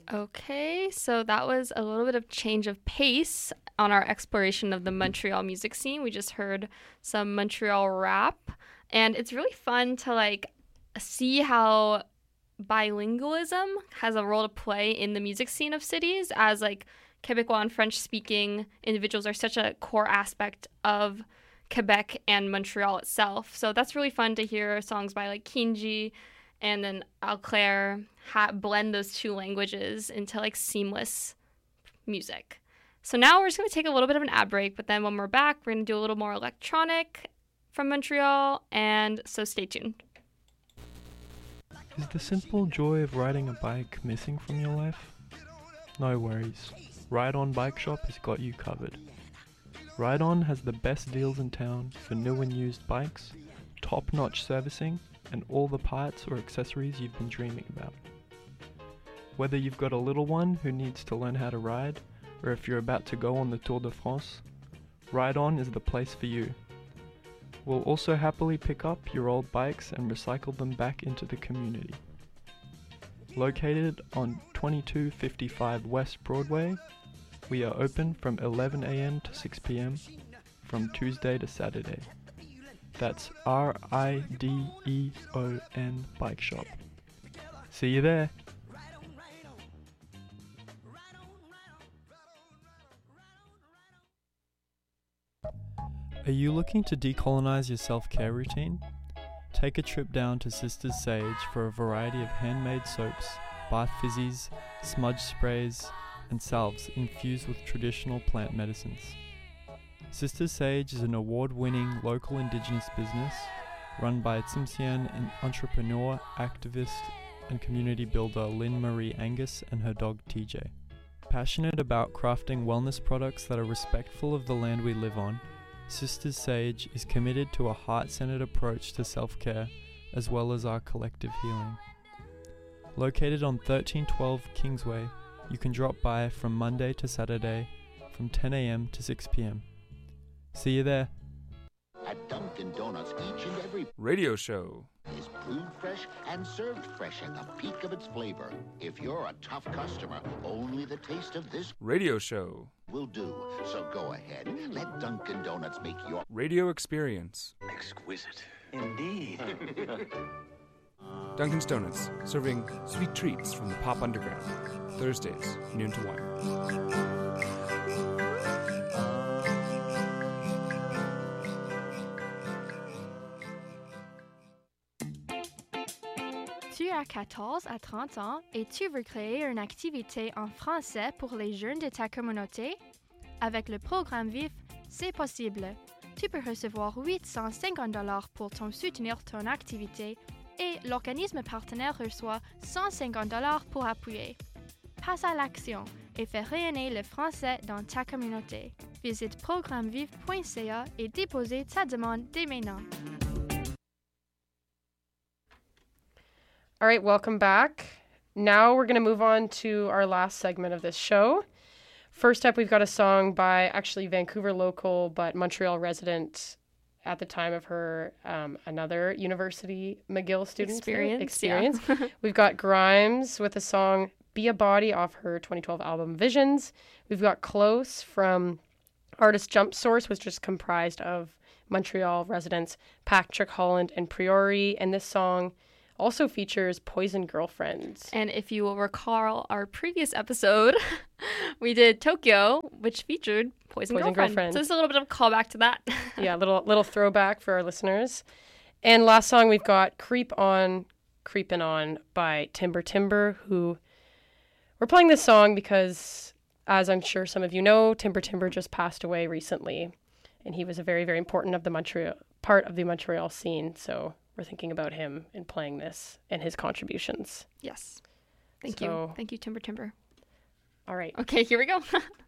Okay, so that was a little bit of change of pace on our exploration of the Montreal music scene. We just heard some Montreal rap, and it's really fun to see how bilingualism has a role to play in the music scene of cities, as Quebecois and French speaking individuals are such a core aspect of Quebec and Montreal itself. So that's really fun to hear songs by Kinji and then Al Claire blend those two languages into seamless music. So now we're just going to take a little bit of an ad break, but then when we're back, we're going to do a little more electronic from Montreal, and so stay tuned. Is the simple joy of riding a bike missing from your life? No worries. Ride On Bike Shop has got you covered. Ride On has the best deals in town for new and used bikes, top-notch servicing, and all the parts or accessories you've been dreaming about. Whether you've got a little one who needs to learn how to ride, or if you're about to go on the Tour de France, Ride On is the place for you. We'll also happily pick up your old bikes and recycle them back into the community. Located on 2255 West Broadway, we are open from 11 a.m. to 6 p.m. from Tuesday to Saturday. That's RIDEON Bike Shop. See you there! Are you looking to decolonize your self-care routine? Take a trip down to Sisters Sage for a variety of handmade soaps, bath fizzies, smudge sprays, and salves infused with traditional plant medicines. Sisters Sage is an award-winning local Indigenous business run by Tsimshian and entrepreneur, activist, and community builder Lynn Marie Angus and her dog TJ. Passionate about crafting wellness products that are respectful of the land we live on, Sisters Sage is committed to a heart-centered approach to self-care as well as our collective healing. Located on 1312 Kingsway, you can drop by from Monday to Saturday from 10 a.m. to 6 p.m. See you there. At Dunkin' Donuts, each and every radio show is brewed fresh and served fresh at the peak of its flavor. If you're a tough customer, only the taste of this radio show will do. So go ahead, let Dunkin' Donuts make your radio experience exquisite. Indeed. Dunkin's Donuts, serving sweet treats from the Pop Underground. Thursdays, noon to 1. Tu as 14 à 30 ans et tu veux créer une activité en français pour les jeunes de ta communauté? Avec le programme VIF, c'est possible. Tu peux recevoir 850 $ pour soutenir ton activité et l'organisme partenaire reçoit 150 $ pour appuyer. Passe à l'action et fais rayonner le français dans ta communauté. Visite programmeviv.ca et dépose ta demande dès maintenant. All right, welcome back. Now we're going to move on to our last segment of this show. First up, we've got a song by actually Vancouver local, but Montreal resident at the time of her another University McGill student experience. Yeah. We've got Grimes with the song Be a Body off her 2012 album Visions. We've got Close from artist Jump Source, which is comprised of Montreal residents Patrick Holland and Priori, and this song also features Poison Girlfriends. And if you will recall our previous episode, we did Tokyo, which featured Poison Girlfriend. So it's a little bit of a callback to that. Yeah, little throwback for our listeners. And last song we've got Creepin' On by Timber Timber, who we're playing this song because, as I'm sure some of you know, Timber just passed away recently. And he was a very, very important part of the Montreal scene. So we're thinking about him in playing this and his contributions. Yes. Thank you. Thank you, Timber. All right. Okay, here we go.